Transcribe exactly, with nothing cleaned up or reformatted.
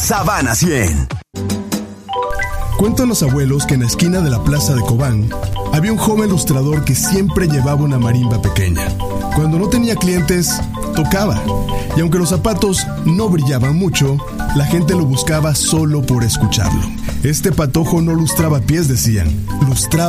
Sabana cien. Cuentan los abuelos que en la esquina de la plaza de Cobán había un joven ilustrador que siempre llevaba una marimba pequeña. Cuando no tenía clientes, tocaba. Y aunque los zapatos no brillaban mucho, la gente lo buscaba solo por escucharlo. Este patojo no lustraba pies, decían, lustraba